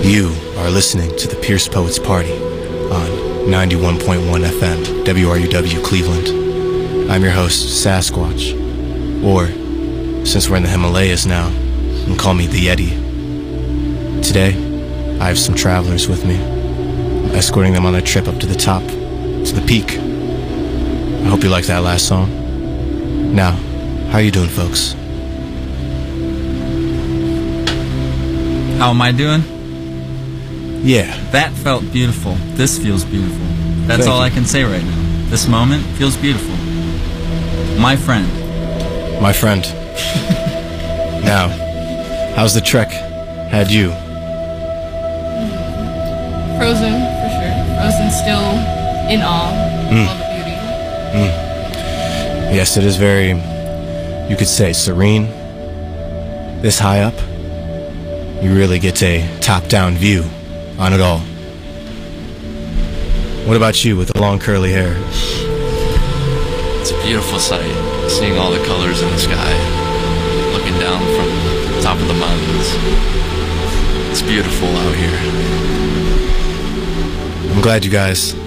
You are listening to the Pierce Poets Party on 91.1 FM, WRUW Cleveland. I'm your host, Sasquatch, or, since we're in the Himalayas now, you can call me the Yeti. Today, I have some travelers with me. I'm escorting them on their trip up to the top, to the peak. I hope you liked that last song. Now, how are you doing, folks? How am I doing? Yeah. That felt beautiful. This feels beautiful. That's Thank all you. I can say right now. This moment feels beautiful. My friend. My friend. Now, how's the trek had you? Frozen, for sure. Frozen, still in awe of all the beauty. Yes, it is very, you could say, serene. This high up, you really get a top-down view on it all. What about you with the long curly hair? It's a beautiful sight, seeing all the colors in the sky, looking down from the top of the mountains. It's beautiful out here. I'm glad you guys